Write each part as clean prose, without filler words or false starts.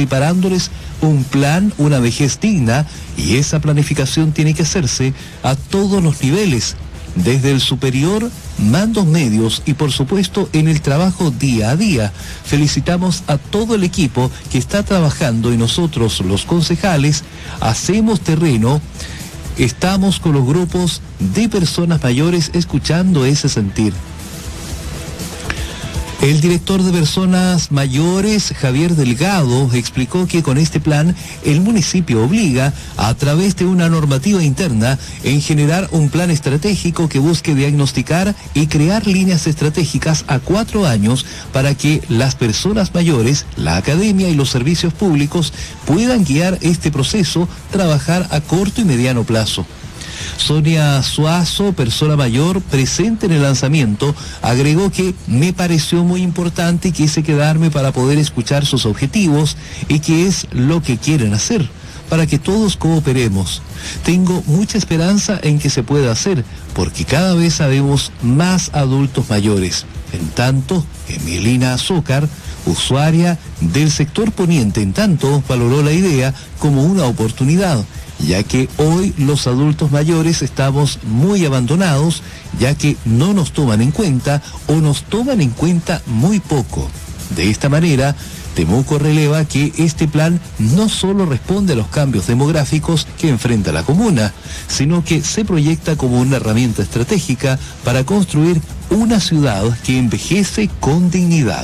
preparándoles un plan, una vejez digna, y esa planificación tiene que hacerse a todos los niveles, desde el superior, mandos medios y por supuesto en el trabajo día a día. Felicitamos a todo el equipo que está trabajando y nosotros, los concejales, hacemos terreno. Estamos con los grupos de personas mayores escuchando ese sentir. El director de personas mayores, Javier Delgado, explicó que con este plan el municipio obliga, a través de una normativa interna, en generar un plan estratégico que busque diagnosticar y crear líneas estratégicas a 4 años para que las personas mayores, la academia y los servicios públicos puedan guiar este proceso, trabajar a corto y mediano plazo. Sonia Suazo, persona mayor, presente en el lanzamiento, agregó que me pareció muy importante y quise quedarme para poder escuchar sus objetivos y qué es lo que quieren hacer, para que todos cooperemos. Tengo mucha esperanza en que se pueda hacer, porque cada vez sabemos más adultos mayores. En tanto, Emilina Azócar, usuaria del sector poniente, en tanto, valoró la idea como una oportunidad, ya que hoy los adultos mayores estamos muy abandonados, ya que no nos toman en cuenta o nos toman en cuenta muy poco. De esta manera, Temuco releva que este plan no solo responde a los cambios demográficos que enfrenta la comuna, sino que se proyecta como una herramienta estratégica para construir una ciudad que envejece con dignidad.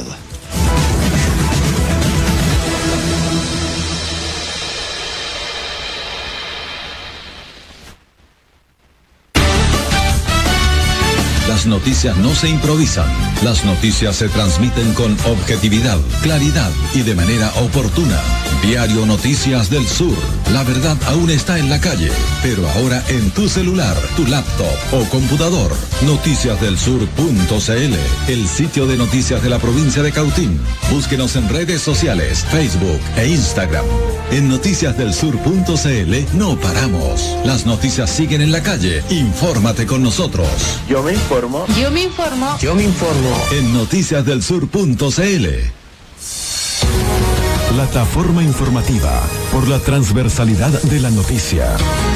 Las noticias no se improvisan, las noticias se transmiten con objetividad, claridad y de manera oportuna. Diario Noticias del Sur, la verdad aún está en la calle, pero ahora en tu celular, tu laptop o computador. Noticiasdelsur.cl, el sitio de noticias de la provincia de Cautín. Búsquenos en redes sociales, Facebook e Instagram. En noticiasdelsur.cl no paramos. Las noticias siguen en la calle. Infórmate con nosotros. Yo me informo. Yo me informo. Yo me informo. En noticiasdelsur.cl. Plataforma informativa por la transversalidad de la noticia.